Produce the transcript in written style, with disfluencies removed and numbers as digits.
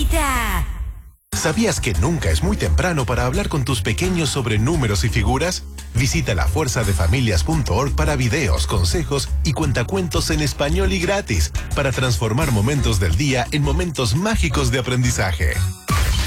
favorita. ¿Sabías que nunca es muy temprano para hablar con tus pequeños sobre números y figuras? Visita lafuerzadefamilias.org para videos, consejos y cuentacuentos en español y gratis para transformar momentos del día en momentos mágicos de aprendizaje.